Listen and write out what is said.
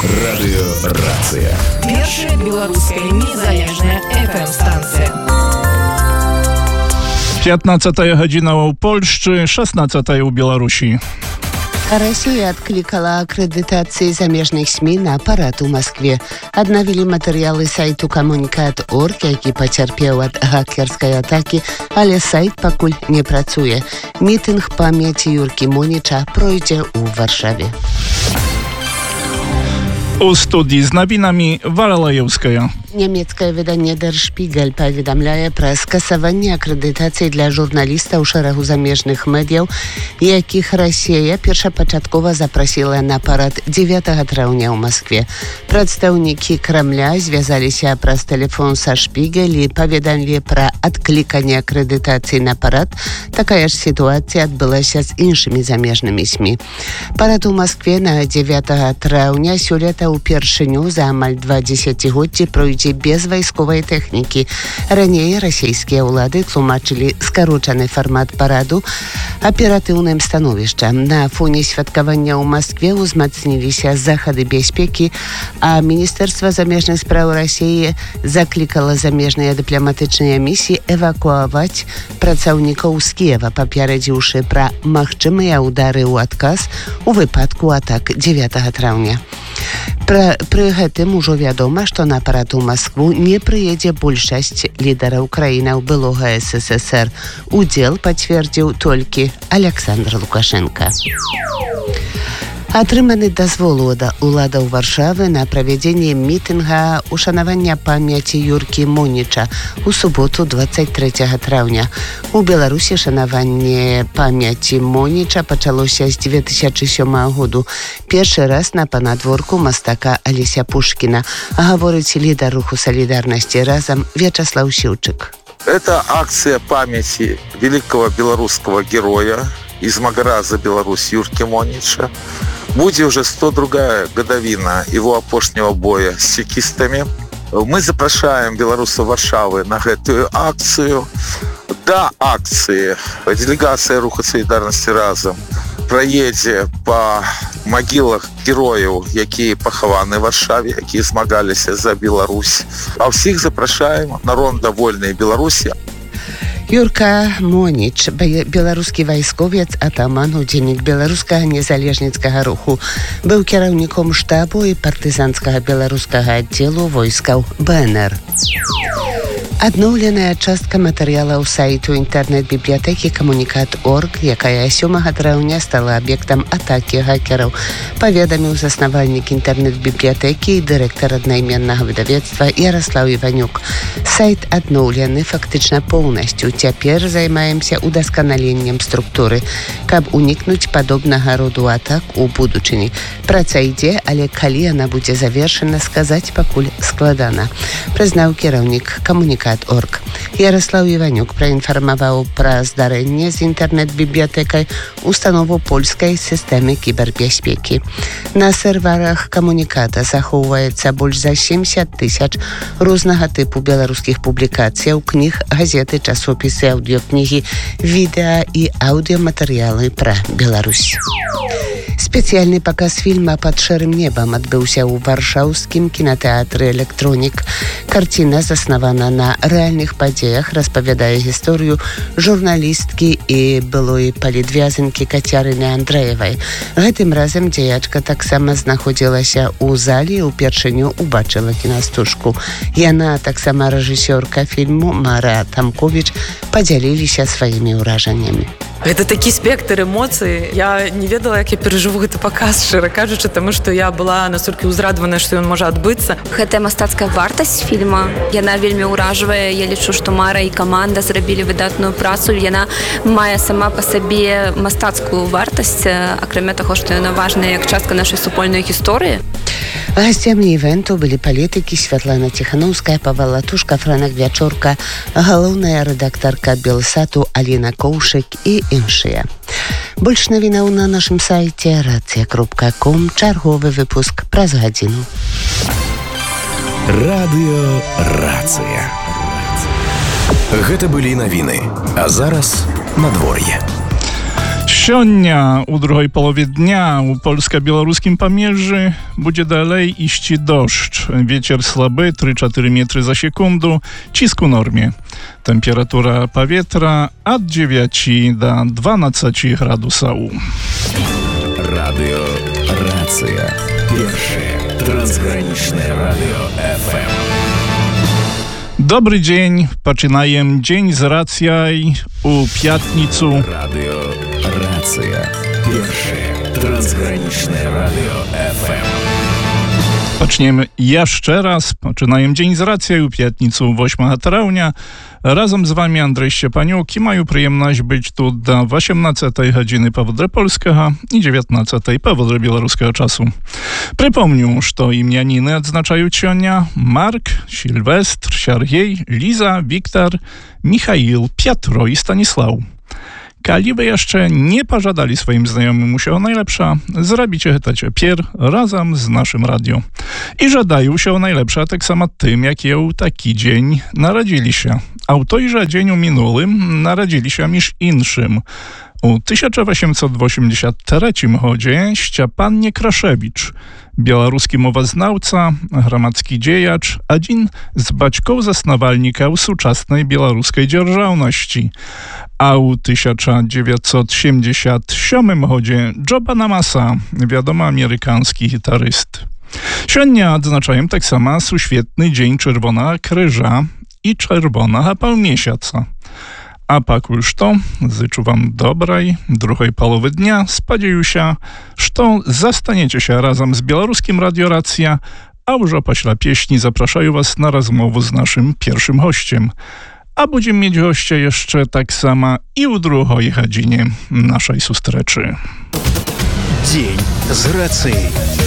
Радыёрацыя. Першая беларуская незалежная FM-станція. 15 гадзіна ў Польшчы, 16 у Беларусі. Россия откликала аккредитации замежных СМИ на аппарат у Москве. Аднавілі матэрыялы сайту Коммуникат.орг, які пацярпеў ад хакерскай атакі, але сайт пакуль не працуе. Мітынг памяці Юркі Моніча пройдзе ў Варшаве. У студii z nowinami Wala Lajewskaja. Niemieckie wydanie Der Spiegel powiadamia про скасование акредитації для журналістів у шерегу заміжних медіїв, яких Росія першапачаткова запросила на парад 9 траўня ў Москве. Прадстаўнікі Кремля звязаліся праз телефон са Шпігель і паведамілі пра адкліканне акредитації на парад. Такая ж ситуація адбылася з іншымі замежнымі СМІ. Парад у Москве на 9 траўня сёлета упершыню за амаль 2 дзесяцігоддзі пройдзе без вайсковай тэхнікі. Раней расійскія ўлады тлумачылі скарочаны фармат параду аператыўным становішчам. На фоне святкавання ў Москве узмацніліся захады бяспекі, а Міністэрства замежных спраў Расіі заклікала замежныя дыпламатычныя місіі эвакуаваць працаўнікаў з Кіева, папярэдзіўшы пра магчымыя ўдары ў адказ у выпадку атак 9 траўня. Пры гэтым ужо вядома, што на парад у Москву не прыедзе большасць лідараў краінаў былога СССР. Удзел пацвердзіў толькі Александр Лукашенко. Атрыманы дазвол уладаў Варшавы на правядзенне мітынга ушанавання памяці Юркі Моніча у суботу 23 траўня. У Беларусі шанаванне памяці Моніча пачалося з 2007 году. Першы раз на панадворку мастака Алеся Пушкіна, гаворыць лідар руху «Солидарности разом» Вячеслав Шевчук. Это акция памяти великого белорусского героя из Магара за Беларусь Юрки Монича. Будет уже 102-я годовина его опошнего боя с чекистами. Мы запрашаем белорусов Варшавы на эту акцию. До акции делегация Руха Солидарности разом проедзе по могилах героев, якія пахаваны в Варшаве, якія змагаліся за Беларусь. А всіх запрашаем на ронда вольнай Беларусі. Юрка Моніч, беларускі вайсковец, атаман, удзельнік беларускага незалежніцкага руху, быў кіраўніком штабу і партызанскага беларускага аддзелу войскаў БНР. Адноўленая частка матэрыялаў сайту інтэрнэт-бібліятэкі Коммуникат.орг, якая 7 траўня стала аб'ектам атакі хакераў, паведаміў заснавальнік інтэрнэт-бібліятэкі і дырэктар аднайменнага выдавецтва Ярослав Іванюк. Сайт адноўлены фактычна поўнасцю. Цяпер займаемся удасканаленнем структуры, каб унікнуць падобнага роду атак у будучыні. Праца ідзе, але калі яна будзе завершана, сказаць пакуль складана, прызнаў кіраўнік Коммуникат.орг. Ярослав Іванюк праінфармаваў пра здарэнне з інтэрнэт-бібліятэкай установу польскай сістэмы кібербяспекі. На серверах Коммуниката захоўваецца больш за 70 000 рознага тыпу беларускіх публікацыяў, кніг, газеты, часопісы, аўдыёкнігі, відэа і аўдыёматэрыялы пра Беларусь. Спецыяльны паказ фільма «Пад шэрым небам» адбыўся ў варшаўскім кінатэатры «Электронік». Карціна заснавана на рэальных падзеях, распавядае гісторыю журналісткі і былой палітвязанкі Кацярыны Андрэевай. Гэтым разам дзеячка таксама знаходзілася ў залі і ўпершыню убачыла кінастужку. Яна, таксама рэжысёрка фільму Мара Тамковіч, падзяліліся сваімі ўражаннямі. Это такі спектр эмоцый. Я не ведала, як я перажыву гэты паказ, шчыра кажучы, таму што я была настолькі ўзрадаваная, што ён можа адбыцца. Гэтая мастацкая вартасць фільма, яна вельмі ўражвае. Я лічу, што Мара і каманда зрабілі выдатную працу. Яна мае сама па сабе мастацкую вартасць, акрамя таго, што яна важная як частка нашай супольнай гісторыі. Гасцямі івенту былі палітыкі Святлана Ціханаўская, Павел Латушка, Франак Вячорка, галоўная рэдактарка Белсату Аліна Коўшык і іншыя. Больш навінаў на нашым сайце racja.com. Чарговы выпуск праз гадзіну. Радыёрацыя. Гэта былі навіны. А зараз надвор'е. Сёння у другой палове дня у польска-беларускім памежжы будзе далей ісці дождж. Вецер слабы 3-4 метры за секунду, ціск у норме. Температура паветра ад 9 до 12 градусаў. Радио «Рация». Первое трансграничное радио ФМ. Добрый день. Пачынаем дзень з рацыяй у пятніцу. Радио «Рация». Первое трансграничное радио ФМ. Пачнем яшчэ раз. Пачынаем дзень з рацыяй у пятніцу 8 траўня. Разом з вами Андрей Szczepaniuk i маю прыемнасць быць тут до 18 гадзіны паводле польскага і 19 паводле беларускага часу. Прыпомню, што імяніны адзначаюць сёння Марк, Сільвестр, Сяргей, Ліза, Віктор, Міхаіл, Пятро і Станіслаў. Калі вы яшчэ не пажадалі сваім знаёмым усяго najlepsza, зрабіце гэта цяпер разам з нашым радыё. І жадаю усяго najlepsza так сама тым, якія ў такі дзень нарадзіліся. А ў той жа дзень у мінулым нарадзіліся між іншым. У 1883 годзе Сцяпан Некрашевіч, беларускі мовазнаўца, грамадскі дзеяч, адзін з бацькоў-заснавальнікаў сучаснай беларускай дзяржаўнасці. А ў 1977 годзе Джо Bonamassa, вядомы амерыканскі гітарыст. Сёння адзначаем таксама сусветны дзень Чырвонага крыжа і Чырвонага паўмесяца. А пакуль што, зычу вам добрай другой паловы дня. Спадзяюся, што застанецеся разам з беларускім радыё «Рацыя», а ўжо пасля песні запрашаю вас на размову з нашым першым госцем. А будзем мець госця яшчэ таксама і ў другой гадзіне нашай сустрэчы. День з рацией.